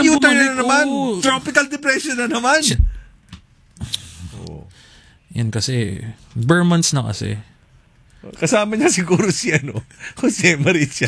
siyang U-turn bumalik. na naman. Oo. Tropical depression na naman. Yan kasi, bare months na kasi. Kasama niya siguro si Jose Marichan.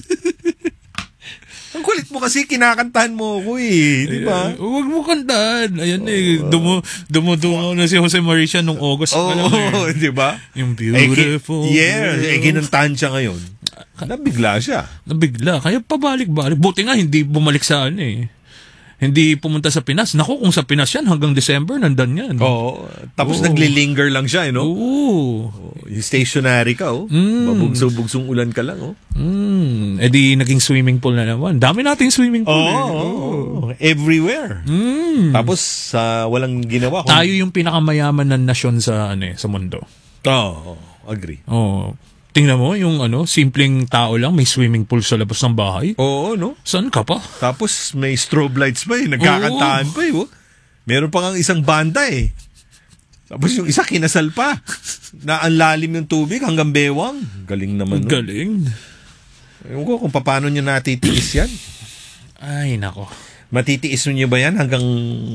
Ang kulit mo kasi, kinakantahan mo ako di ba? Huwag mo kantaan. Ayan dumudungaw na si Jose Marichan nung August. Di ba? Yung beautiful. Ginantahan siya ngayon. Nabigla siya. Nabigla. Kaya pabalik-balik. Buti nga, hindi bumalik sa hindi pumunta sa Pinas. Naku, kung sa Pinas yan, hanggang December, nandan yan. Oo. Tapos naglilinger lang siya, Oo. Yung stationary ka, Babugso-bugsong ulan ka lang, Eh di, naging swimming pool na naman. Dami nating swimming pool. Everywhere. Tapos, walang ginawa. Tayo yung pinakamayaman na nasyon sa mundo. Agree. Tingnan mo, yung simpleng tao lang, may swimming pool sa labas ng bahay. Oo, no? Saan ka pa? Tapos may strobe lights pa nagkakantahan pa Meron pa nga isang banda Tapos yung isa kinasal pa. Na ang lalim yung tubig hanggang bewang. Galing naman. Galing. Ewan ko kung paano nyo natitiis yan. Ay, nako. Matitiis nyo ba yan hanggang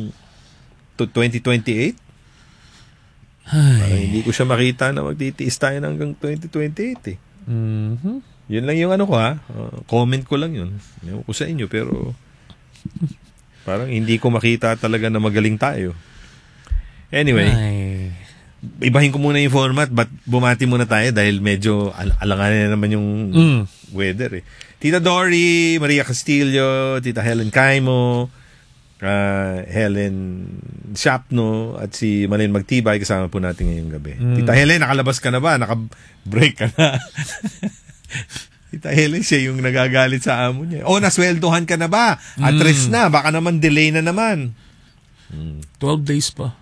2028? Hindi ko siya makita na magtitiis tayo hanggang 2028 Yun lang yung comment ko lang yun. Ewan ko sa inyo pero parang hindi ko makita talaga na magaling tayo. Anyway, ibahin ko muna yung format but bumati muna tayo dahil medyo alanganin na naman yung weather Tita Dory, Maria Castillo, Tita Helen Caimo, Helen Shapno at si Malin Magtibay kasama po natin ngayong gabi. Tita Helen, nakalabas ka na ba? Naka-break ka na? Tita Helen, siya yung nagagalit sa amo niya. Nasweldohan ka na ba? Address na, baka naman delay na naman. 12 days pa.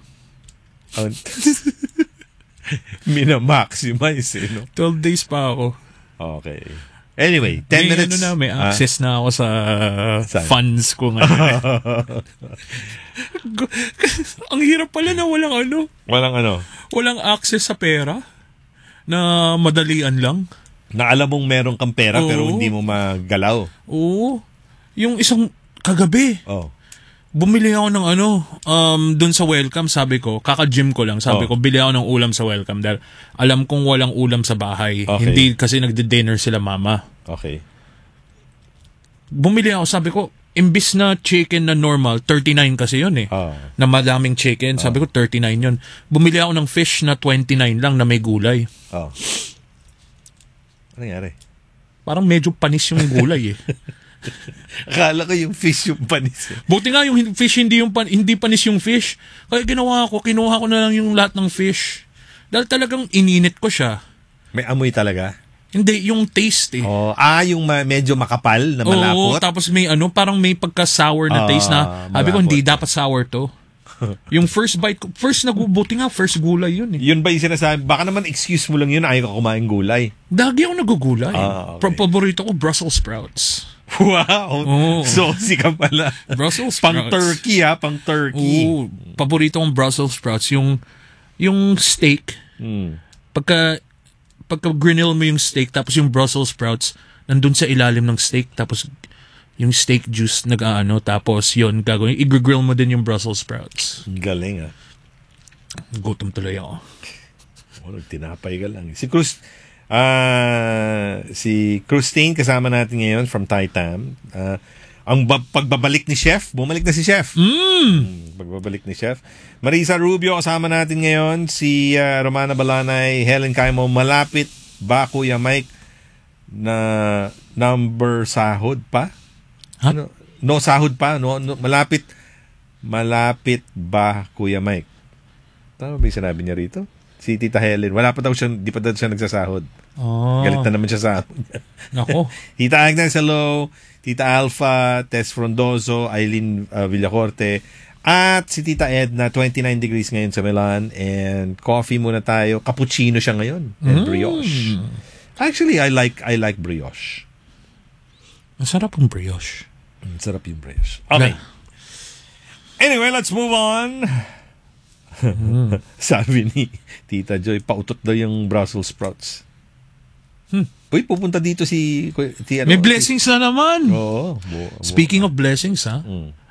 Minamaximize 12 days pa ako. Okay. Anyway, 10 minutes. May access na ako sa funds ko nga. Ang hirap pala na walang access sa pera na madalian lang. Na alam mong meron kang pera pero hindi mo magalaw. Oo. Yung isang kagabi. Bumili ako ng dun sa Welcome, sabi ko, kaka-gym ko lang, sabi ko, bili ako ng ulam sa Welcome dahil alam kong walang ulam sa bahay. Okay. Hindi kasi nagde-dinner sila mama. Okay. Bumili ako, sabi ko, imbis na chicken na normal, 39 kasi yun na madaming chicken, sabi ko 39 yun. Bumili ako ng fish na 29 lang na may gulay. Ano nangyari? Parang medyo panis yung gulay Akala ko yung fish yung panis. Buti nga yung fish hindi panis yung fish. Kaya kinuha ko na lang yung lahat ng fish. Dahil talagang ininit ko siya. May amoy talaga? Hindi, yung taste yung medyo makapal na malapot. Tapos may parang may pagka-sour na taste na. Sabi ko, hindi dapat sour to. Yung first bite ko, first gulay yun Yun ba yung sinasabi? Baka naman excuse mo lang yun, ayaw ka kumain gulay. Dagi ako nagugulay. Okay. Paborito ko, Brussels sprouts. Wow! Saucy ka pala. Brussels sprouts. Pang turkey. Paborito kong Brussels sprouts. Yung steak. Pagka grill mo yung steak, tapos yung Brussels sprouts, nandun sa ilalim ng steak, tapos yung steak juice tapos yun, gagawin. I-grill mo din yung Brussels sprouts. Galing Gutom tuloy ako. Nagtinapay ka lang. Si Christine kasama natin ngayon from Taitam. Ang pagbabalik ni Chef, bumalik na si Chef. Pagbabalik ni Chef. Marisa Rubio kasama natin ngayon. Si Romana Balanay, Helen Caimo, malapit ba Kuya Mike na number sahod pa? No sahod pa? No, malapit ba Kuya Mike? Tama ba yung sinabi niya rito? Si Tita Helen, di pa daw siya nagsasahod. Galit na naman siya sa amin. Nako. Tita Agnes, hello. Tita Alpha, Tess Frondoso, Eileen Villacorte, at si Tita Edna, 29 degrees ngayon sa Milan, and coffee muna tayo. Cappuccino siya ngayon, and brioche. Actually, I like brioche. Masarap ang brioche. Sarap yung brioche. Okay. Anyway, let's move on. Sabi ni Tita Joy, pautot daw yung Brussels sprouts. Uy, pupunta dito si may blessings na naman. Oo. Speaking of blessings,